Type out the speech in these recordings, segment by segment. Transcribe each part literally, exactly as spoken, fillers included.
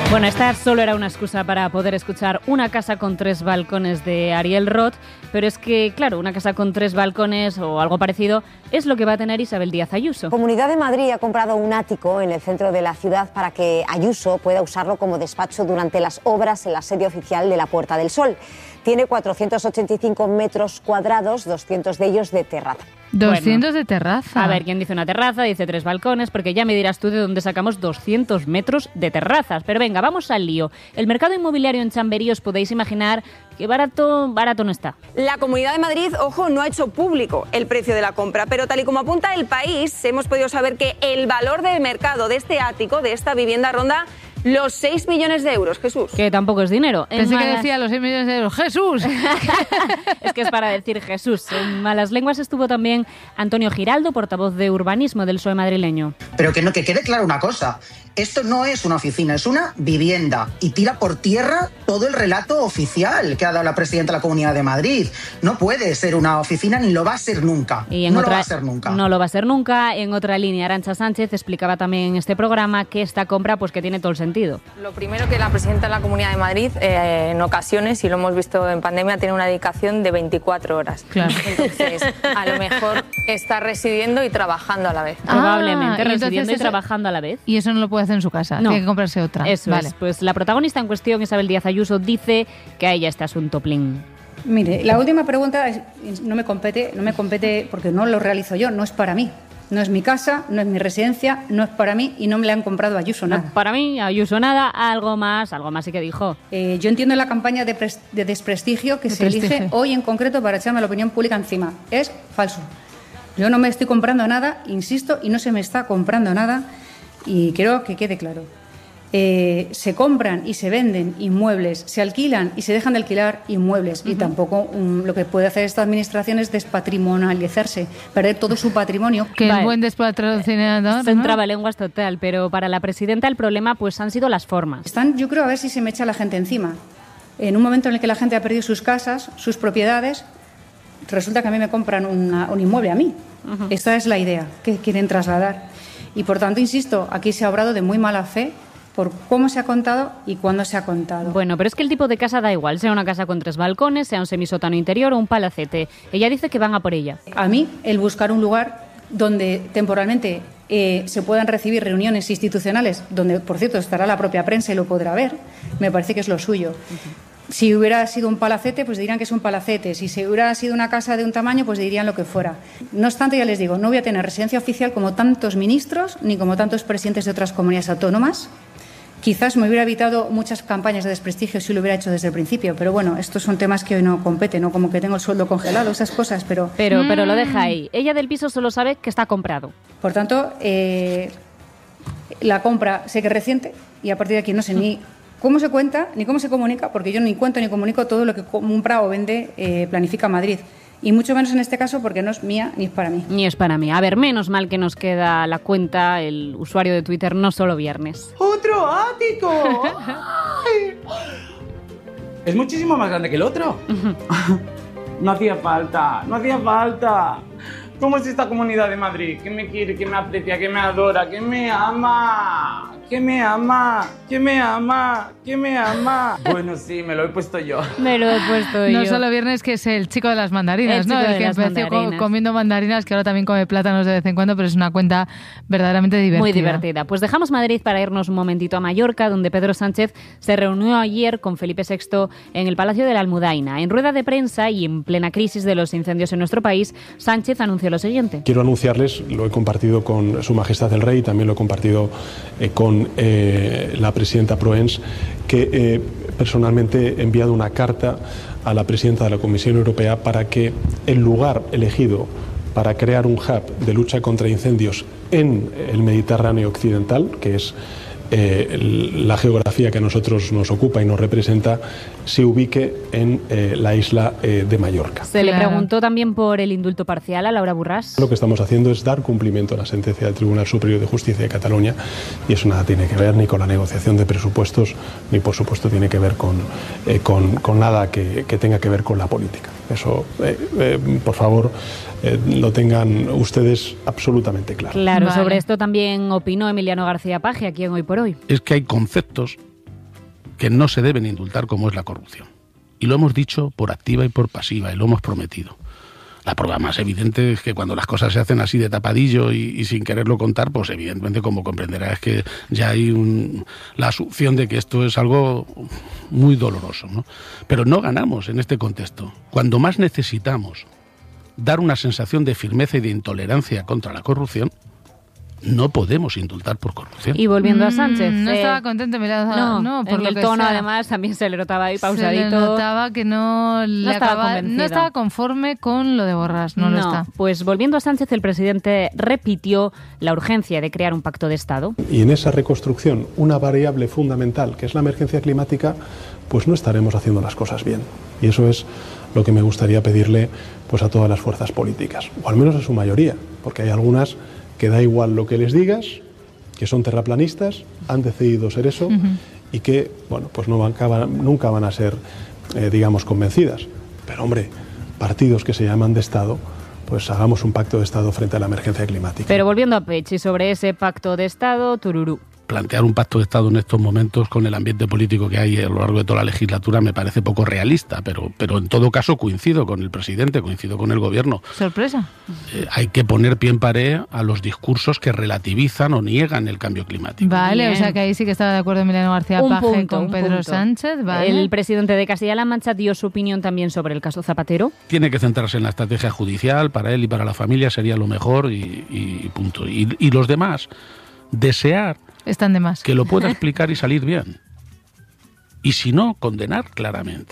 Bueno, esta solo era una excusa para poder escuchar Una casa con tres balcones de Ariel Roth, pero es que, claro, una casa con tres balcones o algo parecido es lo que va a tener Isabel Díaz Ayuso. Comunidad de Madrid ha comprado un ático en el centro de la ciudad para que Ayuso pueda usarlo como despacho durante las obras en la sede oficial de la Puerta del Sol. Tiene cuatrocientos ochenta y cinco metros cuadrados, doscientos de ellos de terraza. doscientos Bueno, de terraza. A ver, ¿quién dice una terraza? Dice tres balcones, porque ya me dirás tú de dónde sacamos doscientos metros de terrazas. Pero venga, vamos al lío. El mercado inmobiliario en Chamberí, os podéis imaginar que barato, barato no está. La Comunidad de Madrid, ojo, no ha hecho público el precio de la compra, pero tal y como apunta El País, hemos podido saber que el valor de mercado de este ático, de esta vivienda, ronda los seis millones de euros, Jesús. Que tampoco es dinero. En Pensé que malas... decía los seis millones de euros. ¡Jesús! Es que es para decir Jesús. En malas lenguas estuvo también Antonio Giraldo, portavoz de urbanismo del P S O E madrileño. Pero que, no, que quede claro una cosa. Esto no es una oficina, es una vivienda. Y tira por tierra todo el relato oficial que ha dado la presidenta de la Comunidad de Madrid. No puede ser una oficina ni lo va a ser nunca. Y en no otra, lo va a ser nunca. No lo va a ser nunca. En otra línea, Arantxa Sánchez explicaba también en este programa que esta compra pues que tiene todo el sentido. Lo primero, que la presidenta de la Comunidad de Madrid eh, en ocasiones, y lo hemos visto en pandemia, tiene una dedicación de veinticuatro horas. Claro. Entonces, a lo mejor está residiendo y trabajando a la vez. Ah, Probablemente y residiendo y entonces trabajando a la vez. Y eso no lo puede hacer en su casa. No. Tiene que comprarse otra. Eso vale. es. Pues la protagonista en cuestión, Isabel Díaz Ayuso, dice que a ella este asunto plin. Mire, la última pregunta es, no me compete, no me compete porque no lo realizo yo, no es para mí. No es mi casa, no es mi residencia, no es para mí y no me le han comprado a Ayuso nada. No, para mí, Ayuso nada, algo más, algo más sí que dijo. Eh, yo entiendo la campaña de, pres- de desprestigio que De se prestigio. elige hoy en concreto para echarme la opinión pública encima. Es falso. Yo no me estoy comprando nada, insisto, y no se me está comprando nada, y quiero que quede claro. Eh, se compran y se venden inmuebles, se alquilan y se dejan de alquilar inmuebles, uh-huh. Y tampoco um, lo que puede hacer esta administración es despatrimonializarse, perder todo su patrimonio. Que Vale. el buen despatrocinador, Son ¿no? trabalenguas total, pero para la presidenta el problema pues han sido las formas. Están, yo creo, a ver si se me echa la gente encima. En un momento en el que la gente ha perdido sus casas, sus propiedades, resulta que a mí me compran una, un inmueble a mí. Uh-huh. Esta es la idea que quieren trasladar. Y por tanto, insisto, aquí se ha obrado de muy mala fe por cómo se ha contado y cuándo se ha contado. Bueno, pero es que el tipo de casa da igual, sea una casa con tres balcones, sea un semisótano interior o un palacete. Ella dice que van a por ella. A mí, el buscar un lugar donde temporalmente eh, se puedan recibir reuniones institucionales, donde, por cierto, estará la propia prensa y lo podrá ver, me parece que es lo suyo. Uh-huh. Si hubiera sido un palacete, pues dirían que es un palacete. Si se hubiera sido una casa de un tamaño, pues dirían lo que fuera. No obstante, ya les digo, no voy a tener residencia oficial como tantos ministros ni como tantos presidentes de otras comunidades autónomas. Quizás me hubiera evitado muchas campañas de desprestigio si lo hubiera hecho desde el principio, pero bueno, estos son temas que hoy no competen, ¿no? Como que tengo el sueldo congelado, esas cosas, pero... Pero, pero lo deja ahí. Ella del piso solo sabe que está comprado. Por tanto, eh, la compra sé que es reciente y a partir de aquí no sé ni cómo se cuenta ni cómo se comunica, porque yo ni cuento ni comunico todo lo que compra o vende eh, Planifica Madrid. Y mucho menos en este caso porque no es mía ni es para mí. Ni es para mí. A ver, menos mal que nos queda la cuenta, el usuario de Twitter, no solo viernes. ¡Otro ático! ¡Ay! Es muchísimo más grande que el otro. No hacía falta, no hacía falta. ¿Cómo es esta Comunidad de Madrid? Que me quiere, que me aprecia, que me adora, que me ama, que me ama, que me ama, que me ama. Bueno, sí, me lo he puesto yo. Me lo he puesto yo. No solo viernes, que es el chico de las mandarinas, el ¿no? chico El de que las empezó mandarinas. comiendo mandarinas, que ahora también come plátanos de vez en cuando, pero es una cuenta verdaderamente divertida. Muy divertida. Pues dejamos Madrid para irnos un momentito a Mallorca, donde Pedro Sánchez se reunió ayer con Felipe sexto en el Palacio de la Almudaina. En rueda de prensa y en plena crisis de los incendios en nuestro país, Sánchez anunció lo siguiente. Quiero anunciarles, lo he compartido con Su Majestad el Rey, también lo he compartido eh, con eh, la presidenta Proens, que eh, personalmente he enviado una carta a la presidenta de la Comisión Europea para que el lugar elegido para crear un hub de lucha contra incendios en el Mediterráneo occidental, que es eh, la geografía que a nosotros nos ocupa y nos representa, se ubique en eh, la isla eh, de Mallorca. Se le preguntó también por el indulto parcial a Laura Borràs. Lo que estamos haciendo es dar cumplimiento a la sentencia del Tribunal Superior de Justicia de Cataluña, y eso nada tiene que ver ni con la negociación de presupuestos, ni por supuesto tiene que ver con, eh, con, con nada que, que tenga que ver con la política. Eso, eh, eh, por favor, eh, lo tengan ustedes absolutamente claro. Claro, Vale. sobre esto también opinó Emiliano García Paje, aquí en Hoy por Hoy. Es que hay conceptos que no se deben indultar, como es la corrupción. Y lo hemos dicho por activa y por pasiva, y lo hemos prometido. La prueba más evidente es que cuando las cosas se hacen así de tapadillo y, y sin quererlo contar, pues evidentemente, como comprenderá, es que ya hay un, la asunción de que esto es algo muy doloroso, ¿no? Pero no ganamos en este contexto. Cuando más necesitamos dar una sensación de firmeza y de intolerancia contra la corrupción, no podemos indultar por corrupción. Y volviendo a Sánchez... Mm, no eh, estaba contento, mirad, no, no, por en lo el que tono sea. además también se le notaba ahí pausadito. Se le notaba que no, le no, estaba acaba, convencido. no estaba conforme con lo de Borràs, no, no lo está. Pues volviendo a Sánchez, el presidente repitió la urgencia de crear un pacto de Estado. Y en esa reconstrucción, una variable fundamental, que es la emergencia climática, pues no estaremos haciendo las cosas bien. Y eso es lo que me gustaría pedirle pues a todas las fuerzas políticas, o al menos a su mayoría, porque hay algunas que da igual lo que les digas, que son terraplanistas, han decidido ser eso, uh-huh. y que, bueno, pues no van, nunca van a ser, eh, digamos, convencidas. Pero, hombre, partidos que se llaman de Estado, pues hagamos un pacto de Estado frente a la emergencia climática. Pero volviendo a Pechi, sobre ese pacto de Estado, tururú. Plantear un pacto de Estado en estos momentos con el ambiente político que hay a lo largo de toda la legislatura me parece poco realista, pero, pero en todo caso coincido con el presidente, coincido con el gobierno. ¿Sorpresa? Eh, hay que poner pie en pared a los discursos que relativizan o niegan el cambio climático. Vale, Bien. o sea que ahí sí que estaba de acuerdo Emiliano García Un Paje punto, con un Pedro punto. Sánchez. Vale. El presidente de Castilla-La Mancha dio su opinión también sobre el caso Zapatero. Tiene que centrarse en la estrategia judicial, para él y para la familia sería lo mejor y, y punto. Y, y los demás, desear Están de más. que lo pueda explicar y salir bien. Y si no, condenar claramente.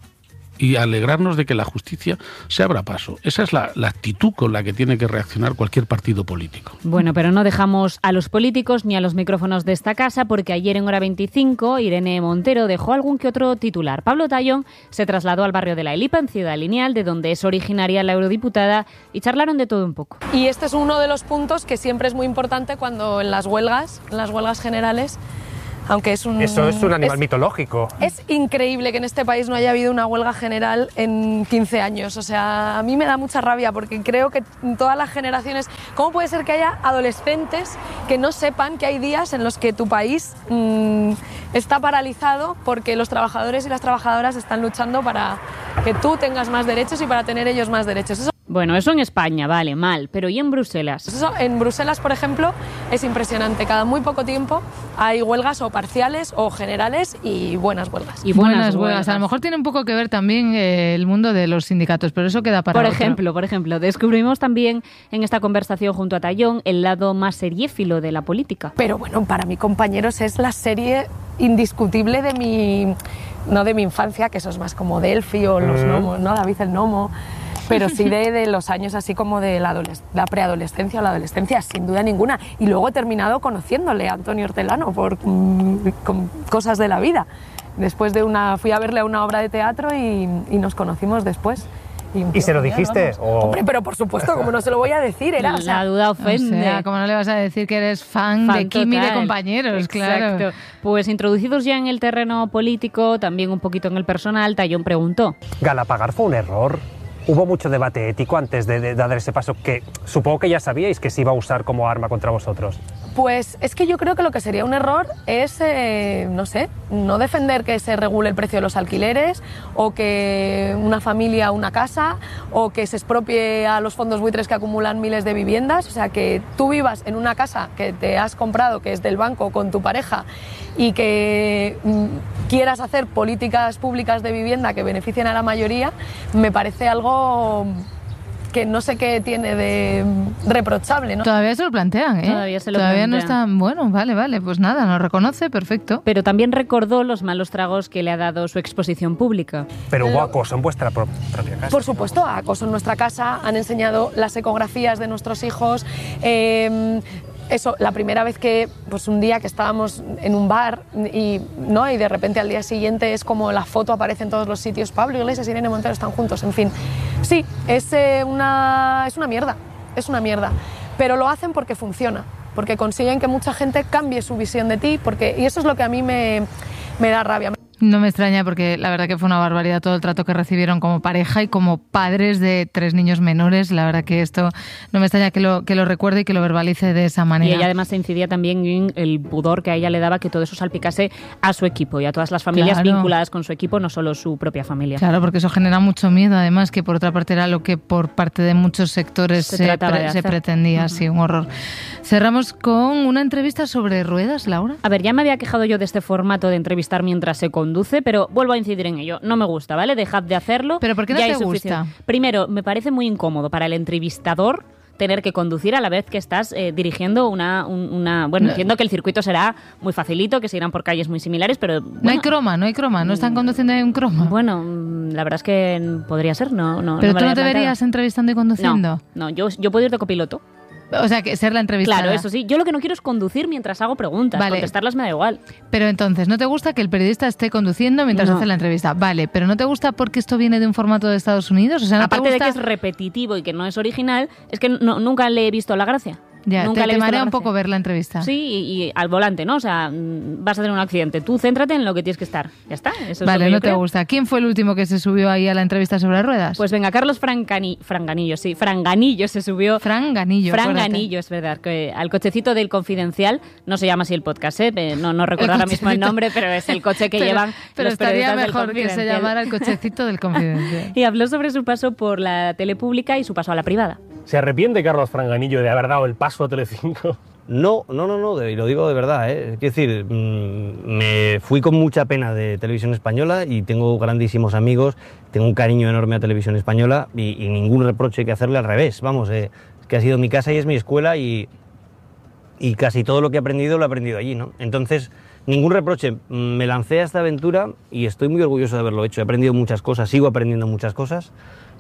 Y alegrarnos de que la justicia se abra paso. Esa es la, la actitud con la que tiene que reaccionar cualquier partido político. Bueno, pero no dejamos a los políticos ni a los micrófonos de esta casa, porque ayer en Hora veinticinco Irene Montero dejó algún que otro titular. Pablo Tallón se trasladó al barrio de La Elipa, en Ciudad Lineal, de donde es originaria la eurodiputada, y charlaron de todo un poco. Y este es uno de los puntos que siempre es muy importante cuando en las huelgas, en las huelgas generales, aunque es un... Eso es un animal es, mitológico. Es increíble que en este país no haya habido una huelga general en quince años. O sea, a mí me da mucha rabia porque creo que en todas las generaciones... ¿Cómo puede ser que haya adolescentes que no sepan que hay días en los que tu país mmm, está paralizado porque los trabajadores y las trabajadoras están luchando para que tú tengas más derechos y para tener ellos más derechos? Eso Bueno, eso en España, vale, mal, pero ¿y en Bruselas? Eso en Bruselas, por ejemplo, es impresionante. Cada muy poco tiempo hay huelgas o parciales o generales y buenas huelgas. Y buenas, buenas huelgas. huelgas. A lo mejor tiene un poco que ver también eh, el mundo de los sindicatos, pero eso queda para Por otro. ejemplo, por ejemplo, descubrimos también en esta conversación junto a Tallón el lado más seriéfilo de la política. Pero bueno, para mí, compañeros, es la serie indiscutible de mi... no de mi infancia, que eso es más como Delphi o Los Gnomos, ¿no? David el Gnomo. Pero sí de, de los años así como de la, la preadolescencia o la adolescencia, sin duda ninguna. Y luego he terminado conociéndole a Antonio Hortelano por mm, con cosas de la vida. Después de una... fui a verle a una obra de teatro y, y nos conocimos después. ¿Y, ¿Y se lo dijiste? O... Hombre, pero por supuesto, como no se lo voy a decir, era... La o sea, duda ofende. O sea, como no le vas a decir que eres fan, Fan de Kimi y de total. compañeros, Exacto. claro. Pues introducidos ya en el terreno político, también un poquito en el personal, Tallón preguntó. ¿Galapagar fue un error? Hubo mucho debate ético antes de, de, de dar ese paso, que supongo que ya sabíais que se iba a usar como arma contra vosotros. Pues es que yo creo que lo que sería un error es, eh, no sé, no defender que se regule el precio de los alquileres o que una familia una casa o que se expropie a los fondos buitres que acumulan miles de viviendas. O sea, que tú vivas en una casa que te has comprado, que es del banco, con tu pareja y que mm, quieras hacer políticas públicas de vivienda que beneficien a la mayoría, me parece algo que no sé qué tiene de reprochable, ¿no? Todavía se lo plantean, ¿eh? Todavía se lo Todavía plantean. no está... Bueno, vale, vale, pues nada, nos reconoce, perfecto. Pero también recordó los malos tragos que le ha dado su exposición pública. Pero hubo acoso en vuestra pro propia casa. Por supuesto, acoso en nuestra casa, han enseñado las ecografías de nuestros hijos. Eh, Eso, la primera vez que, pues un día que estábamos en un bar y, ¿no? y de repente al día siguiente es como la foto aparece en todos los sitios, Pablo Iglesias y Irene Montero están juntos, en fin. Sí, es, eh, una, es una mierda, es una mierda, pero lo hacen porque funciona, porque consiguen que mucha gente cambie su visión de ti, porque, y eso es lo que a mí me, me da rabia. No me extraña porque la verdad que fue una barbaridad todo el trato que recibieron como pareja y como padres de tres niños menores. La verdad que esto no me extraña que lo, que lo recuerde y que lo verbalice de esa manera. Y ella además se incidía también en el pudor que a ella le daba que todo eso salpicase a su equipo y a todas las familias Claro. vinculadas con su equipo, no solo su propia familia. Claro, porque eso genera mucho miedo, además, que por otra parte era lo que por parte de muchos sectores Se se, trataba pre- de se hacer. pretendía, Ujú. sí, un horror. Cerramos con una entrevista sobre ruedas, Laura. A ver, ya me había quejado yo de este formato de entrevistar mientras se conduce, pero vuelvo a incidir en ello. No me gusta, ¿vale? Dejad de hacerlo. ¿Pero por qué no Ya te es suficiente. gusta? Primero, me parece muy incómodo para el entrevistador tener que conducir a la vez que estás eh, dirigiendo una, un- una... Bueno, No. entiendo que el circuito será muy facilito, que se irán por calles muy similares, pero... No hay bueno, croma, no hay croma, no están conduciendo en un croma. Bueno, mm, la verdad es que podría ser, no, no Pero no me tú lo no te había planteado. verías entrevistando y conduciendo. No, no yo, yo puedo ir de copiloto. O sea, que ser la entrevistada. Claro, eso sí. Yo lo que no quiero es conducir mientras hago preguntas. Vale. Contestarlas me da igual. Pero entonces, ¿no te gusta que el periodista esté conduciendo mientras No. hace la entrevista? Vale, pero ¿no te gusta porque esto viene de un formato de Estados Unidos? O sea, ¿no Aparte te de gusta? que es repetitivo y que no es original, es que no- nunca le he visto la gracia. Ya, nunca te, le he te visto marea la un gracia. poco ver la entrevista. Sí, y, y al volante, ¿no? O sea, mm, vas a tener un accidente. Tú céntrate en lo que tienes que estar. Ya está. Eso es lo Vale, que yo no te creo. gusta. ¿Quién fue el último que se subió ahí a la entrevista sobre ruedas? Pues venga, Carlos Francani, Franganillo, sí, Franganillo se subió. Franganillo, Franganillo, es verdad, que al cochecito del Confidencial, no se llama así el podcast, ¿eh? Eh, no, no recuerdo ahora mismo el cochecito. nombre, pero es el coche que Pero- llevan Pero los estaría periodistas del mejor que se Confidencial. llamara el cochecito del Confidencial. Y habló sobre su paso por la tele pública y su paso a la privada. ¿Se arrepiente Carlos Franganillo de haber dado el paso a Telecinco? No, no, no, no, de- y lo digo de verdad, ¿eh? Quiero decir, mm, me fui con mucha pena de Televisión Española y tengo grandísimos amigos, tengo un cariño enorme a Televisión Española y, y ningún reproche que hacerle, al revés, vamos, eh, es que ha sido mi casa y es mi escuela y, y casi todo lo que he aprendido lo he aprendido allí, ¿no? Entonces, ningún reproche, mm, me lancé a esta aventura y estoy muy orgulloso de haberlo hecho, he aprendido muchas cosas, sigo aprendiendo muchas cosas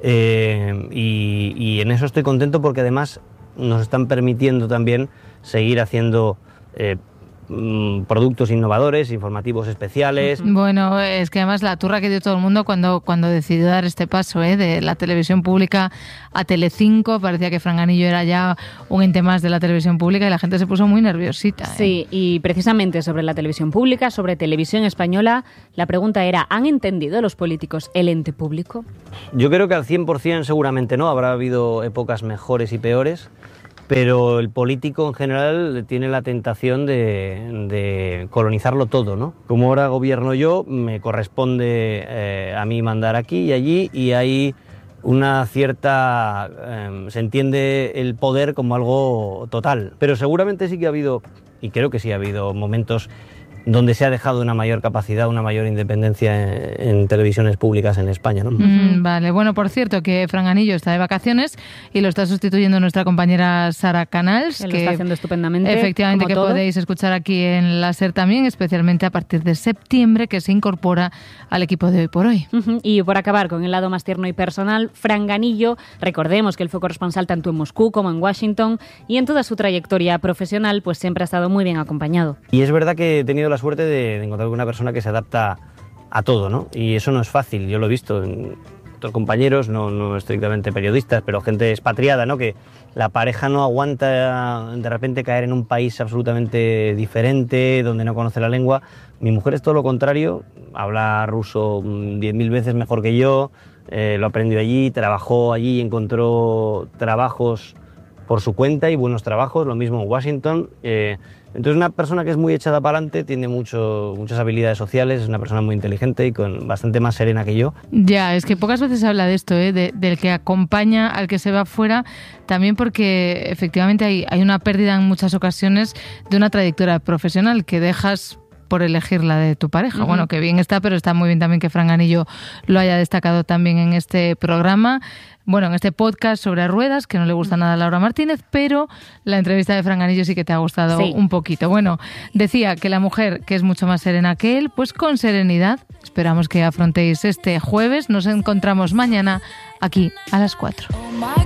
eh, y, y en eso estoy contento porque además nos están permitiendo también seguir haciendo eh, mm, productos innovadores, informativos especiales. Bueno, es que además la turra que dio todo el mundo cuando, cuando decidió dar este paso, ¿eh? De la televisión pública a Telecinco, parecía que Franganillo era ya un ente más de la televisión pública y la gente se puso muy nerviosita, ¿eh? Sí, y precisamente sobre la televisión pública, sobre televisión española, la pregunta era, ¿han entendido los políticos el ente público? Yo creo que al cien por ciento seguramente no, habrá habido épocas mejores y peores, pero el político en general tiene la tentación de, de colonizarlo todo, ¿no? Como ahora gobierno yo, me corresponde eh, a mí mandar aquí y allí y hay una cierta... Eh, se entiende el poder como algo total, pero seguramente sí que ha habido, y creo que sí ha habido momentos donde se ha dejado una mayor capacidad, una mayor independencia en, en televisiones públicas en España, ¿no? Mm, vale, bueno, por cierto, que Franganillo está de vacaciones y lo está sustituyendo nuestra compañera Sara Canals, Él lo que está haciendo estupendamente, efectivamente como que todo. podéis escuchar aquí en la SER también, especialmente a partir de septiembre, que se incorpora al equipo de Hoy por Hoy. Ujú. Y por acabar con el lado más tierno y personal, Franganillo, recordemos que él fue corresponsal tanto en Moscú como en Washington y en toda su trayectoria profesional pues siempre ha estado muy bien acompañado. Y es verdad que he tenido la suerte de, de encontrar con una persona que se adapta a todo, ¿no? Y eso no es fácil, yo lo he visto en otros compañeros, no, no estrictamente periodistas, pero gente expatriada, ¿no? Que la pareja no aguanta de repente caer en un país absolutamente diferente, donde no conoce la lengua. Mi mujer es todo lo contrario, habla ruso diez mil veces mejor que yo, eh, lo aprendió allí, trabajó allí, encontró trabajos por su cuenta y buenos trabajos, lo mismo en Washington. Eh, entonces una persona que es muy echada para adelante, tiene mucho, muchas habilidades sociales, es una persona muy inteligente y con bastante más serena que yo. Ya, es que pocas veces se habla de esto, ¿eh? de, del que acompaña al que se va fuera, también porque efectivamente hay, hay una pérdida en muchas ocasiones de una trayectoria profesional que dejas por elegir la de tu pareja. Ujú. Bueno, que bien está, pero está muy bien también que Franganillo lo haya destacado también en este programa. Bueno, en este podcast sobre ruedas, que no le gusta nada a Laura Martínez, pero la entrevista de Franganillo sí que te ha gustado Sí. un poquito. Bueno, decía que la mujer, que es mucho más serena que él, pues con serenidad esperamos que afrontéis este jueves. Nos encontramos mañana aquí a las cuatro.